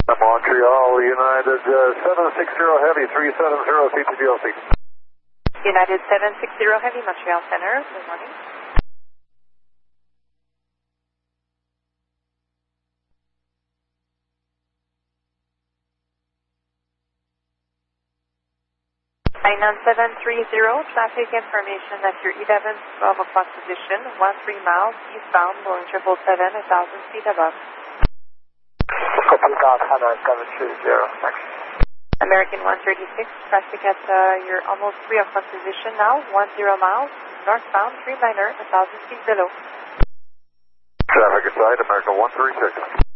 Montreal, United 760 Heavy, 370 CTGLC. United 760 Heavy, Montreal Center. Good morning. Island 730, traffic information at your 11-12 o'clock position, 13 miles eastbound, Boeing 777, 1,000 feet above. Copy that, Island 730, thanks. American 136, traffic at your almost 3 o'clock position now, 10 miles, northbound, Dreamliner, 1,000 feet below. Traffic inside, American 136.